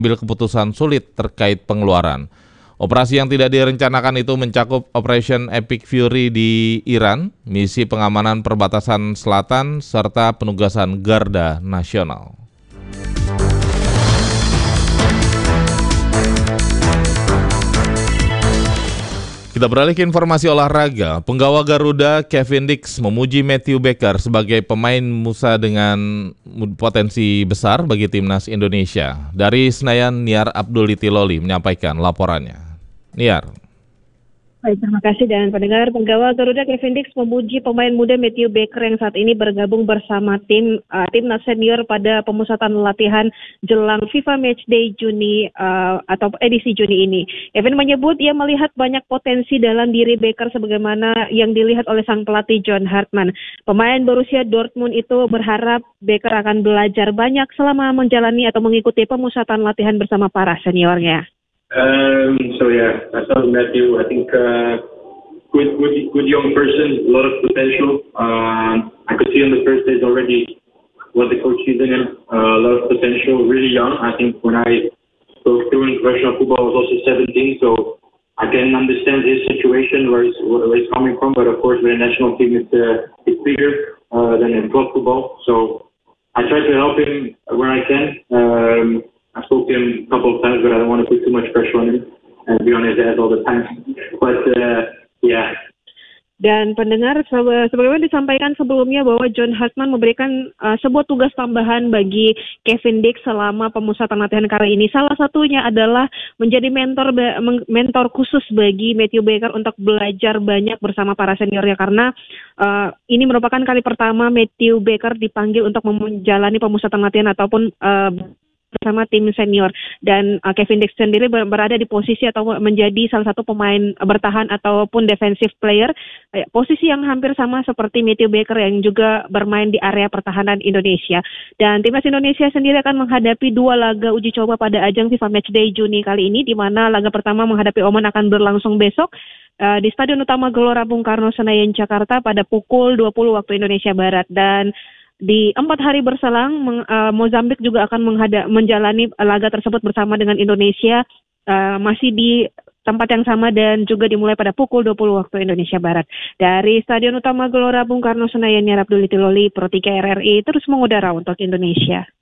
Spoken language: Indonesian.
ambil keputusan sulit terkait pengeluaran. Operasi yang tidak direncanakan itu mencakup Operation Epic Fury di Iran, misi pengamanan perbatasan selatan, serta penugasan Garda Nasional. Kita beralih ke informasi olahraga. Penggawa Garuda Kevin Dix memuji Matthew Baker sebagai pemain muda dengan potensi besar bagi timnas Indonesia. Dari Senayan, Niar Abdul Itiloli menyampaikan laporannya. Niar. Baik, terima kasih dan pendengar. Penggawa Garuda Kevin Dix memuji pemain muda Matthew Baker yang saat ini bergabung bersama timnas senior pada pemusatan latihan jelang FIFA Matchday Juni atau edisi Juni ini. Kevin menyebut ia melihat banyak potensi dalam diri Baker sebagaimana yang dilihat oleh sang pelatih John Hartman. Pemain Borussia Dortmund itu berharap Baker akan belajar banyak selama menjalani atau mengikuti pemusatan latihan bersama para seniornya. I saw Matthew. I think good young person, a lot of potential. I could see on the first days already what the coach sees in him. A lot of potential, really young. I think when I broke through in professional football, I was also 17, so I can understand his situation, where he's coming from. But of course, with the national team, it's bigger than in club football. So I try to help him where I can. I spoke to him a couple of times, but I don't want to put too much pressure on him and be on his head all the time. But yeah. Dan pendengar, sebagaimana disampaikan sebelumnya bahwa John Hartman memberikan sebuah tugas tambahan bagi Kevin Dix selama pemusatan latihan kali ini. Salah satunya adalah menjadi mentor khusus bagi Matthew Baker untuk belajar banyak bersama para seniornya, karena ini merupakan kali pertama Matthew Baker dipanggil untuk menjalani pemusatan latihan ataupun bersama tim senior, dan Kevin Dix sendiri berada di posisi atau menjadi salah satu pemain bertahan ataupun defensive player, posisi yang hampir sama seperti Matthew Baker yang juga bermain di area pertahanan Indonesia. Dan timnas Indonesia sendiri akan menghadapi 2 laga uji coba pada ajang FIFA Matchday Juni kali ini, di mana laga pertama menghadapi Oman akan berlangsung besok di Stadion Utama Gelora Bung Karno Senayan Jakarta pada pukul 20 waktu Indonesia Barat. Dan di 4 hari berselang, Mozambik juga akan menjalani laga tersebut bersama dengan Indonesia, masih di tempat yang sama dan juga dimulai pada pukul 20 waktu Indonesia Barat. Dari Stadion Utama Gelora Bung Karno Senayan, Niar Abdul Itiloli, Pro 3 RRI terus mengudara untuk Indonesia.